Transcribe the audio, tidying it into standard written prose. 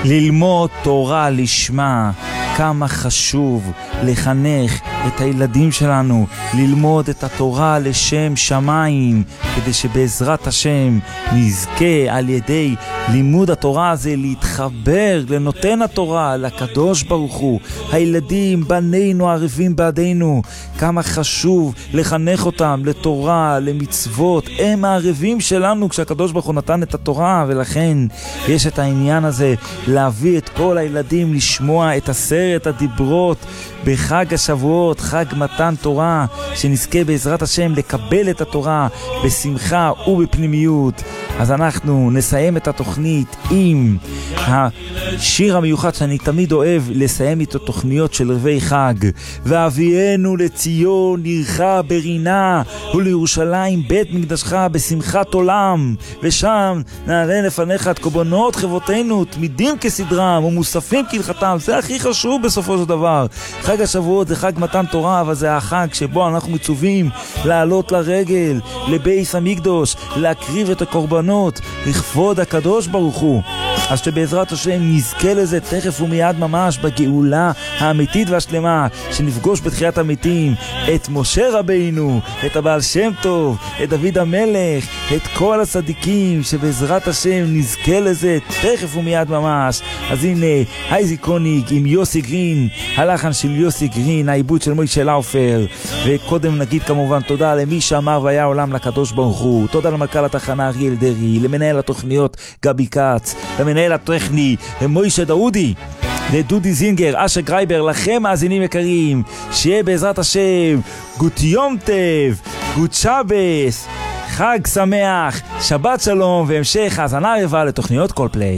ללמוד תורה לשמה. כמה חשוב לחנך את הילדים שלנו ללמוד את התורה לשם שמיים, כדי שבעזרת השם נזכה על ידי לימוד התורה הזה להתחבר לנותן התורה, לקדוש ברוך הוא. הילדים, בנינו, ערבים בעדינו, כמה חשוב לחנך אותם לתורה, למצוות. הם הערבים שלנו כשהקדוש ברוך הוא נתן את התורה, ולכן יש את העניין הזה להביא את כל הילדים לשמוע את 10 הדיברות בחג השבועות, חג מתן תורה, שנזכה בעזרת השם לקבל את התורה בשמחה ובפנימיות. אז אנחנו נסיים את התוכנית עם השיר המיוחד שאני תמיד אוהב לסיים איתו תוכניות של ערבי חג. ואבינו לציון עירך ברינה, ולירושלים בית מקדשך בשמחת עולם, ושם נעלה לפניך את קורבנות חברותינו תמידים כסדרם ומוספים כהלכתם. זה הכי חשוב בסופו של דבר. חג השבועות זה חג מתן תורה, אבל זה החג שבו אנחנו מצווים לעלות לרגל לבית המקדש, להקריב את הקורבנות לכבוד הקדוש ברוך הוא. אז שבעזרת השם נזכה לזה תכף ומיד ממש בגאולה האמיתית והשלמה, שנפגוש בתחיית המתים את משה רבינו, את הבעל שם טוב, את דוד המלך, את כל הצדיקים, שבעזרת השם נזכה לזה תכף ומיד ממש. אז הנה הייזיקוניק עם יוסי גרין, הלחן של יוסי גרין, העיבוד של מוישה לאופר. וקודם נגיד כמובן תודה למי שאמר והיה עולם לקדוש ברוך הוא. תודה למנכ"ל התחנה אריאל דרי, למנהל התוכניות גבי כץ, למנהל הטכני מוישה דאודי, לדודי זינגר, אשר גרייבר. לכם מאזינים יקרים, שיהיה בעזרת השם גוט יום טב, גוט שבס, חג שמח, שבת שלום, והמשך האזנה רבה לתוכניות כל פליי.